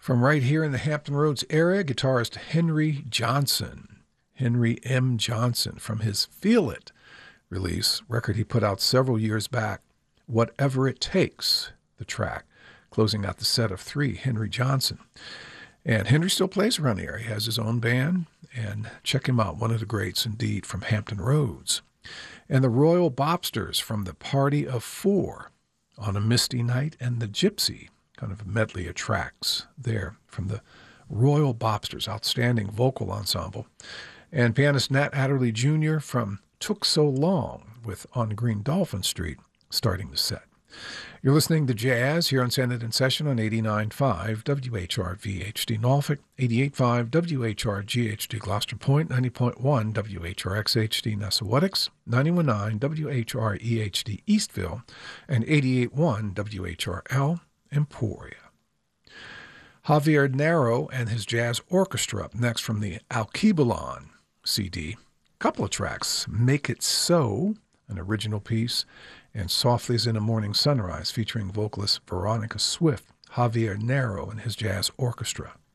From right here in the Hampton Roads area, guitarist Henry Johnson. Henry M. Johnson from his Feel It release, record he put out several years back. Whatever It Takes, the track, closing out the set of three, Henry Johnson. And Henry still plays around here. He has his own band, and check him out, one of the greats indeed from Hampton Roads. And the Royal Bobsters from the Party of Four, On a Misty Night, and the Gypsy, kind of a medley of tracks there from the Royal Bobsters, outstanding vocal ensemble. And pianist Nat Adderley Jr. from Took So Long with On Green Dolphin Street starting the set. You're listening to Jazz here on Send It in Session on 89.5 WHR-VHD Norfolk, 88.5 WHR-GHD Gloucester Point, 90.1 WHR-XHD Nessawatix, 91.9 WHR-EHD Eastville, and 88.1 WHR-L Emporia. Javier Narro and his jazz orchestra up next from the Alkebulan CD. Couple of tracks, Make It So, an original piece, and Softly as in a Morning Sunrise featuring vocalist Veronica Swift, Javier Narro and his jazz orchestra.